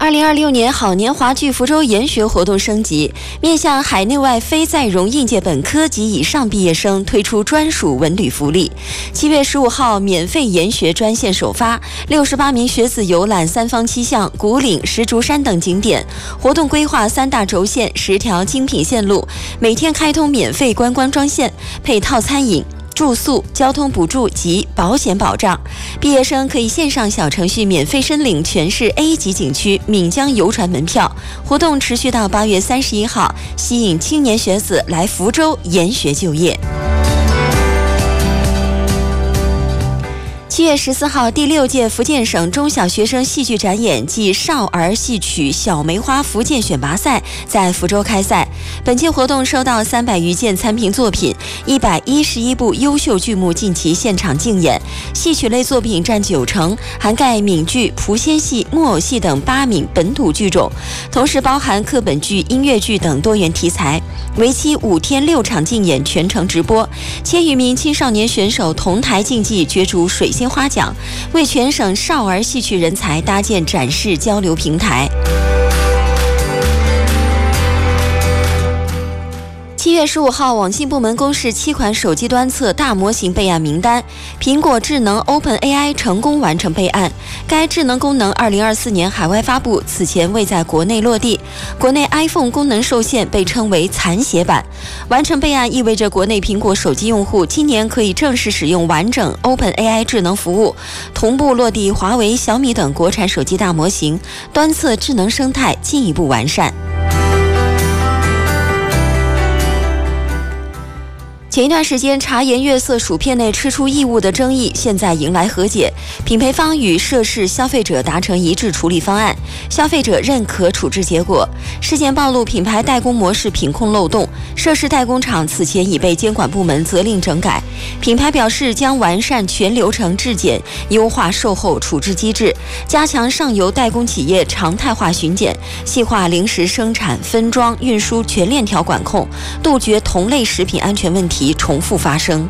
2026年好年华剧福州研学活动升级，面向海内外非在蓉应届本科及以上毕业生推出专属文旅福利。7月15号免费研学专线首发，68名学子游览3坊7巷、古岭、石竹山等景点。活动规划3大轴线、10条精品线路，每天开通免费观光专线，配套餐饮、住宿、交通补助及保险保障。毕业生可以线上小程序免费申领全市 A 级景区闽江游船门票。活动持续到8月31号，吸引青年学子来福州研学就业。7月14号，第6届福建省中小学生戏剧展演暨少儿戏曲小梅花福建选拔赛在福州开赛。本届活动收到300余件参评作品，111部优秀剧目近期现场竞演，戏曲类作品占90%，涵盖闽剧、莆仙戏、木偶戏等8闽本土剧种，同时包含课本剧、音乐剧等多元题材。为期5天6场竞演，全程直播。1000余名青少年选手同台竞技，角逐水仙花奖，为全省少儿戏曲人才搭建展示交流平台。7月15号，网信部门公示7款手机端测大模型备案名单，苹果智能 OpenAI 成功完成备案。该智能功能2024年海外发布，此前未在国内落地。国内 iPhone 功能受限，被称为残血版。完成备案意味着国内苹果手机用户今年可以正式使用完整 OpenAI 智能服务，同步落地华为、小米等国产手机大模型，端测智能生态进一步完善。前一段时间，茶颜悦色薯片内吃出异物的争议，现在迎来和解。品牌方与涉事消费者达成一致处理方案，消费者认可处置结果。事件暴露品牌代工模式品控漏洞，涉事代工厂此前已被监管部门责令整改。品牌表示将完善全流程质检，优化售后处置机制，加强上游代工企业常态化巡检，细化零食生产、分装、运输全链条管控，杜绝同类食品安全问题重复发生。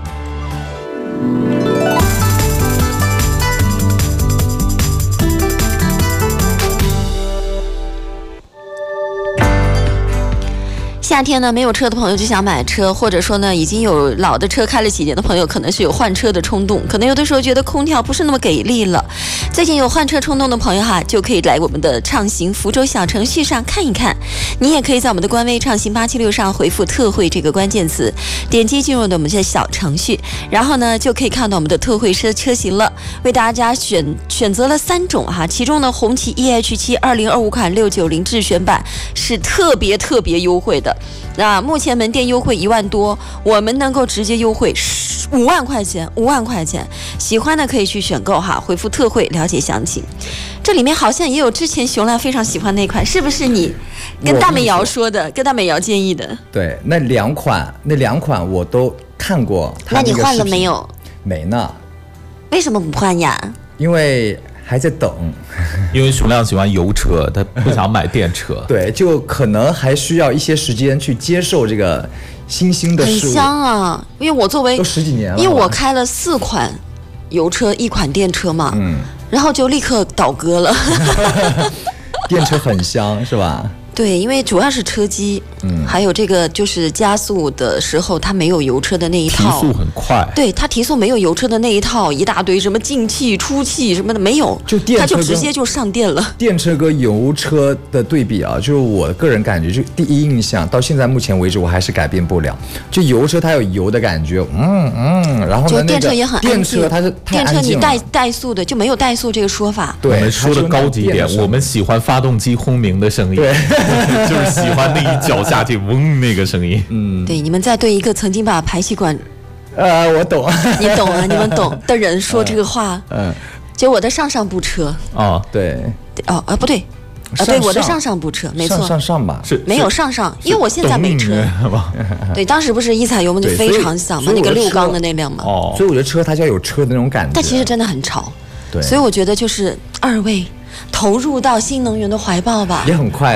夏天呢，没有车的朋友就想买车，或者说呢，已经有老的车开了几年的朋友，可能是有换车的冲动，可能有的时候觉得空调不是那么给力了。最近有换车冲动的朋友哈，就可以来我们的畅行福州小程序上看一看。你也可以在我们的官微畅行876上回复特惠这个关键词，点击进入的我们的小程序，然后呢就可以看到我们的特惠车型了。为大家选择了3种哈，其中呢红旗 EH7 2025款690智选版是特别优惠的。那目前门店优惠1万多，我们能够直接优惠5万块钱，5万块钱。喜欢的可以去选购哈，回复特惠了解详情。这里面好像也有之前熊亮非常喜欢那款，是不是你跟大美瑶说的，跟大美瑶建议的？ 对，那两款我都看过。 那你换了没有？ 没呢。 为什么不换呀？ 因为还在等。 因为熊亮喜欢油车，他不想买电车。 对，就可能还需要一些时间去接受这个新兴的事物。 很香啊，因为我作为都10几年了， 因为我开了4款油车1款电车嘛，然后就立刻倒戈了。 电车很香是吧？ 对，因为主要是车机，还有这个就是加速的时候它没有油车的那一套， 提速很快。 对，它提速没有油车的那一套，一大堆什么进气、出气什么的没有，它就直接就上电了。 电车跟油车的对比啊，就是我个人感觉，就第一印象到现在目前为止我还是改变不了。就油车它有油的感觉，然后呢， 电车也很安静。 电车它是太安静了。 电车你怠速的就没有怠速这个说法。 对， 我们说的高级一点，我们喜欢发动机轰鸣的声音。 对。 就是喜欢那一脚下去嗡那个声音。 对，你们在对一个曾经把排气管， 我懂， 你懂啊，你们懂的人说这个话，就我的上部车对， 不对，对，我的上部车，没错， 上吧， 是没有上，因为我现在没车。对，当时不是一踩油门就非常响嘛，那个6缸的那辆嘛。 所以我觉得车它就要有车的那种感觉， 但其实真的很吵。 对， 所以我觉得就是2位投入到新能源的怀抱吧， 也很快了。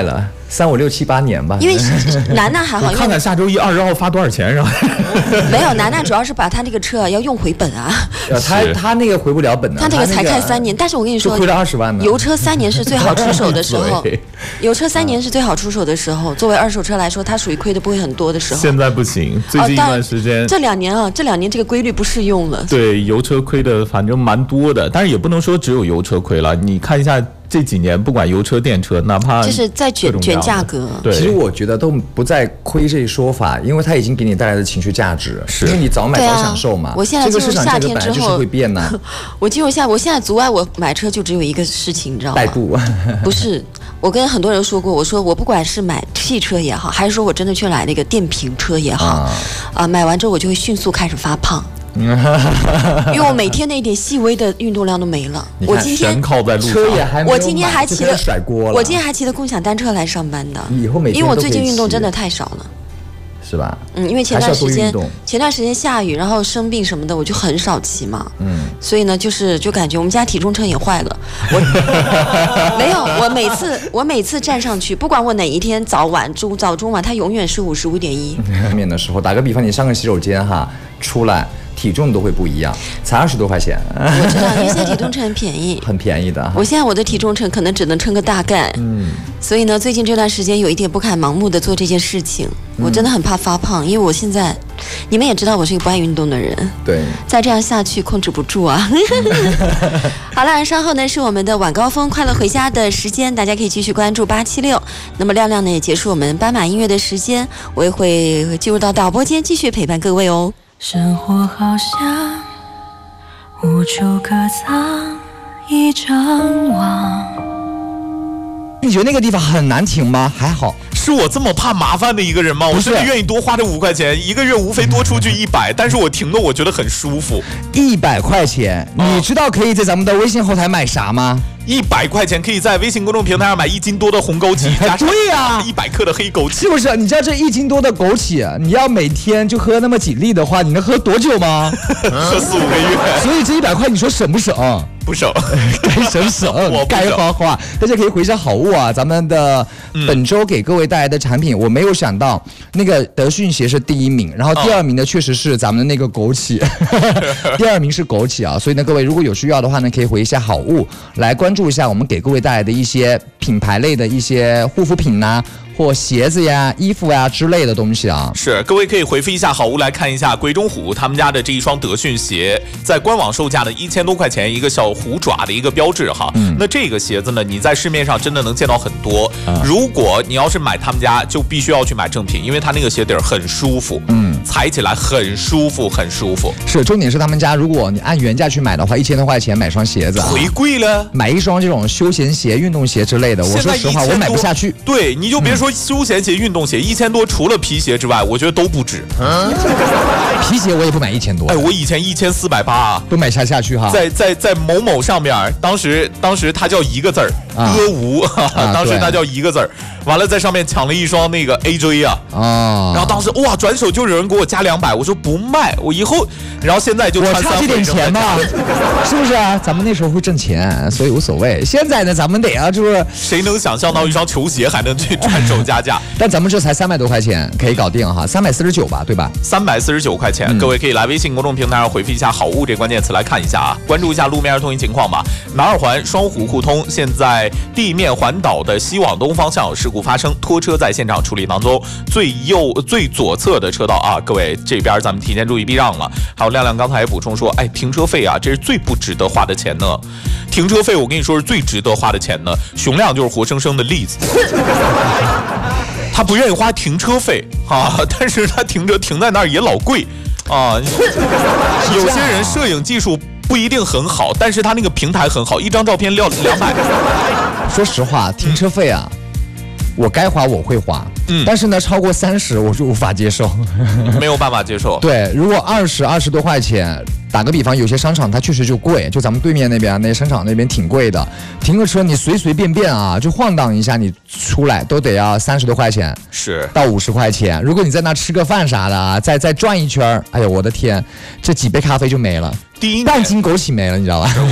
3、5、6、7、8年吧。 因为楠楠还好， 看看下周1、20号发多少钱，然后没有楠楠主要是把他那个车要用回本啊。 他那个回不了本的， 他那个才开3年，但是我跟你说， 亏了20万呢。 油车3年是最好出手的时候，油车3年是最好出手的时候。作为二手车来说，它属于亏的不会很多的时候。 现在不行，最近一段时间， 这2年啊，这2年这个规律不适用了。 对，油车亏的反正蛮多的，但是也不能说只有油车亏了。你看一下这几年，不管油车、电车，哪怕就是在卷价格。 对， 其实我觉得都不在亏这一说法，因为它已经给你带来的情绪价值，因为你早买早享受嘛。 我现在进入夏天之后， 会变呢。 我现在阻碍我买车就只有一个事情，你知道吗？ 代步。 不是，我跟很多人说过，我说我不管是买汽车也好，还是说我真的去买那个电瓶车也好，买完之后我就会迅速开始发胖。因为我每天那一点细微的运动量都没了。我今天靠在路上， 我今天还骑了甩锅了。 我今天还骑的共享单车来上班的。 以后每天因为我最近运动真的太少了。 是吧？ 因为前段时间下雨，然后生病什么的，我就很少骑嘛。所以呢，就感觉我们家体重秤也坏了。没有，我每次站上去，不管我哪一天早中晚，它永远是55.1。 面的时候，打个比方，你上个洗手间哈，出来。体重都会不一样，才20多块钱。 我知道，因为现在体重秤很便宜， 很便宜的。 我现在我的体重秤可能只能称个大概，所以呢，最近这段时间有一点不敢盲目的做这件事情，我真的很怕发胖，因为我现在，你们也知道我是一个不爱运动的人， 对， 再这样下去控制不住啊。好了，稍后呢是我们的晚高峰快乐回家的时间，大家可以继续关注876。那么亮亮呢也结束我们斑马音乐的时间，我也会进入到导播间继续陪伴各位哦。 生活好像无处可藏一张网。 你觉得那个地方很难停吗？还好。 是我这么怕麻烦的一个人吗？我甚至愿意多花这5块钱，一个月无非多出去100，但是我停的我觉得很舒服。 100块钱，你知道可以在咱们的微信后台买啥吗 ？100块钱可以在微信公众平台上买1斤多的红枸杞，加上对呀 ，100克的黑枸杞， 是不是？你知道这1斤多的枸杞，你要每天就喝那么几粒的话，你能喝多久吗？ 喝4、5个月。 所以这100块，你说省不省？ 不省， 该省，该花花。大家可以回下好物啊！咱们的本周给各位带来的产品，我没有想到那个德训鞋是第1名，然后第2名呢确实是咱们的那个枸杞，第2名是枸杞啊。所以呢，各位如果有需要的话呢，可以回一下好物来关注一下我们给各位带来的一些品牌类的一些护肤品呐。或鞋子呀、衣服呀之类的东西啊， 是各位可以回复一下好物来看一下鬼冢虎他们家的这一双德训鞋，在官网售价的1000多块钱，一个小虎爪的一个标志哈。那这个鞋子呢，你在市面上真的能见到很多。如果你要是买他们家，就必须要去买正品，因为它那个鞋底儿很舒服，踩起来很舒服，很舒服。 是，重点是他们家，如果你按原价去买的话，1000多块钱买双鞋子， 忒贵了。 买一双这种休闲鞋、运动鞋之类的，我说实话，我买不下去。 对，你就别说休闲鞋、运动鞋，1000多除了皮鞋之外，我觉得都不止。 皮鞋我也不买1000多。 哎，我以前1480啊， 都买下去哈。 在某某上面，当时它叫一个字儿，歌舞，当时它叫一个字儿。完了，在上面抢了一双那个 AJ 啊，然后当时哇，转手就有人给我加200，我说不卖，我以后，然后现在就我差这点钱嘛，是不是啊？咱们那时候会挣钱，所以无所谓。现在呢，咱们得啊，就是谁能想象到一双球鞋还能去转手加价？ 但咱们这才300多块钱可以搞定哈，349吧，对吧 ？349块钱，各位可以来微信公众平台上回复一下好物这关键词来看一下啊，关注一下路面通行情况吧。南二环双湖互通，现在地面环岛的西往东方向有事故发生，拖车在现场处理当中，最左侧的车道啊，各位这边咱们提前注意避让了。还有亮亮刚才也补充说，哎，停车费啊，这是最不值得花的钱呢。停车费我跟你说是最值得花的钱呢，熊亮就是活生生的例子。他不愿意花停车费啊，但是他停在那儿也老贵啊。有些人摄影技术不一定很好，但是他那个平台很好，一张照片要200。 说实话，停车费啊，我该花我会花，但是呢，超过30我就无法接受， 没有办法接受。 对，如果20多块钱，打个比方，有些商场它确实就贵，就咱们对面那边那商场那边挺贵的，停个车你随随便便啊，就晃荡一下，你出来都得要30多块钱， 是到50块钱。如果你在那吃个饭啥的啊，再转一圈，哎呦我的天，这几杯咖啡就没了， 第一半斤枸杞没了，你知道吧？